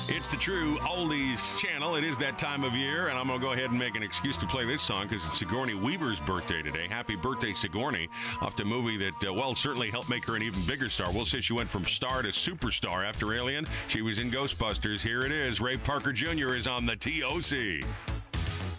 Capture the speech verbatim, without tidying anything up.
It's the True Oldies channel. It is that time of year, and I'm going to go ahead and make an excuse to play this song because it's Sigourney Weaver's birthday today. Happy birthday, Sigourney, off the movie that, uh, well, certainly helped make her an even bigger star. We'll say she went from star to superstar after Alien. She was in Ghostbusters. Here it is. Ray Parker Junior is on the T O C.